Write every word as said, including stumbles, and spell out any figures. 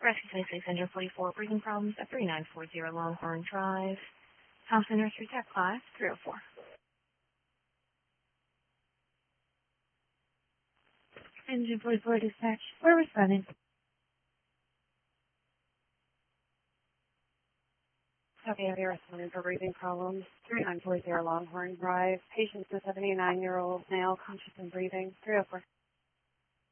Rescue twenty-six one forty-four, breathing problems at three nine four zero Longhorn Drive. Thompson Nursery Tech Class three oh four. Engine forty-four dispatch. We're responding. Copy of your responding for breathing problems. three nine four zero Longhorn Drive. Patient's a seventy-nine-year-old male, conscious and breathing. three oh four.